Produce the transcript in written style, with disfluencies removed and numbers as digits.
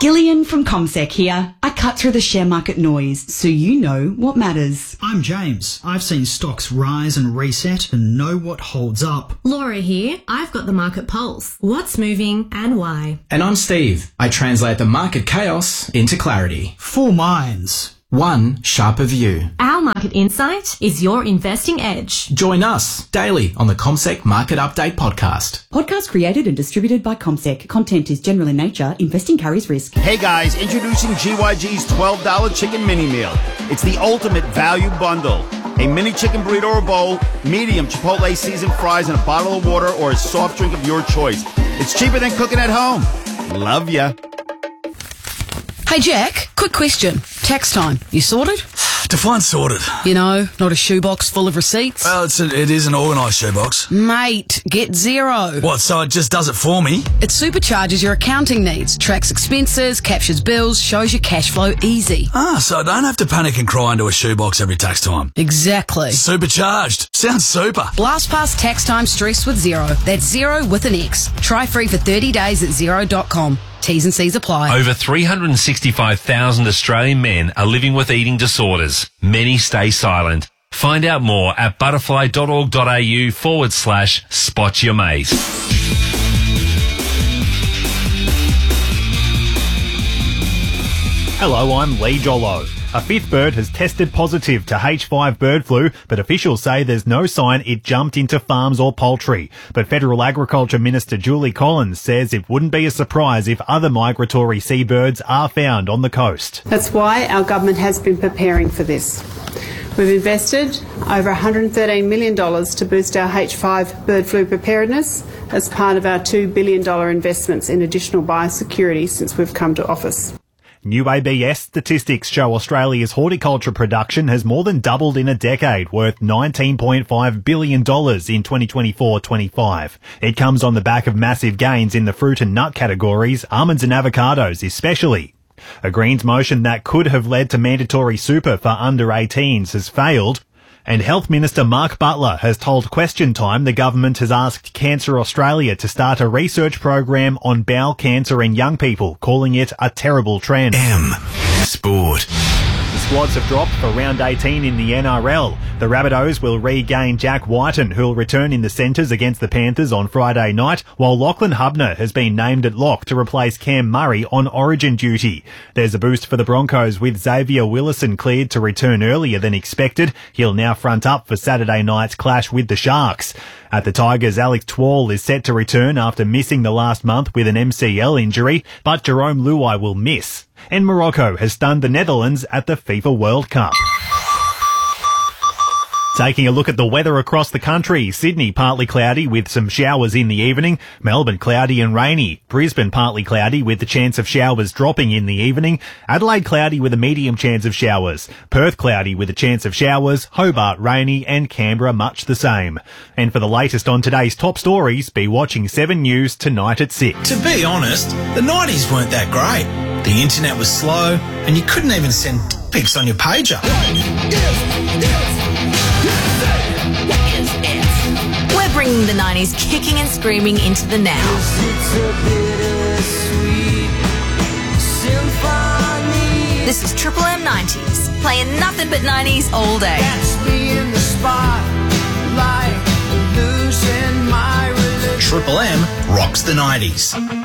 Gillian from CommSec here. I cut through the share market noise so you know what matters. I'm James. I've seen stocks rise and reset and know what holds up. Laura here. I've got the market pulse. What's moving and why? And I'm Steve. I translate the market chaos into clarity. 4 minds. One sharper view. Our market insight is your investing edge. Join us daily on the CommSec Market Update podcast. Podcast created and distributed by CommSec. Content is general in nature. Investing carries risk. Hey guys, introducing GYG's $12 chicken mini meal. It's the ultimate value bundle. A mini chicken burrito or bowl, medium Chipotle seasoned fries, and a bottle of water or a soft drink of your choice. It's cheaper than cooking at home. Love ya. Hey Jack, quick question. Tax time, you sorted? Define sorted. You know, not a shoebox full of receipts? Well, it is an organised shoebox. Mate, get zero. What, so it just does it for me? It supercharges your accounting needs, tracks expenses, captures bills, shows your cash flow easy. So I don't have to panic and cry into a shoebox every tax time. Exactly. Supercharged. Sounds super. Blast past tax time stress with Xero. That's Xero with an X. Try free for 30 days at Xero.com. T's and C's apply. Over 365,000 Australian men are living with eating disorders. Many stay silent. Find out more at butterfly.org.au/spot your mate. Hello, I'm Lee Jollo. A fifth bird has tested positive to H5 bird flu, but officials say there's no sign it jumped into farms or poultry. But Federal Agriculture Minister Julie Collins says it wouldn't be a surprise if other migratory seabirds are found on the coast. That's why our government has been preparing for this. We've invested over $113 million to boost our H5 bird flu preparedness as part of our $2 billion investments in additional biosecurity since we've come to office. New ABS statistics show Australia's horticulture production has more than doubled in a decade, worth $19.5 billion in 2024-25. It comes on the back of massive gains in the fruit and nut categories, almonds and avocados especially. A Greens motion that could have led to mandatory super for under-18s has failed. And Health Minister Mark Butler has told Question Time the government has asked Cancer Australia to start a research program on bowel cancer in young people, calling it a terrible trend. Sport. The squads have dropped for round 18 in the NRL. The Rabbitohs will regain Jack Whiten, who'll return in the centres against the Panthers on Friday night, while Lachlan Hubner has been named at lock to replace Cam Murray on Origin duty. There's a boost for the Broncos with Xavier Willison cleared to return earlier than expected. He'll now front up for Saturday night's clash with the Sharks. At the Tigers, Alex Twal is set to return after missing the last month with an MCL injury, but Jerome Luai will miss. And Morocco has stunned the Netherlands at the FIFA World Cup. Taking a look at the weather across the country, Sydney partly cloudy with some showers in the evening, Melbourne cloudy and rainy, Brisbane partly cloudy with the chance of showers dropping in the evening, Adelaide cloudy with a medium chance of showers, Perth cloudy with a chance of showers, Hobart rainy and Canberra much the same. And for the latest on today's top stories, be watching 7 News tonight at 6. To be honest, the 90s weren't that great. The internet was slow and you couldn't even send pics on your pager. We're bringing the 90s kicking and screaming into the now. This is Triple M 90s, playing nothing but 90s all day. Triple M rocks the 90s.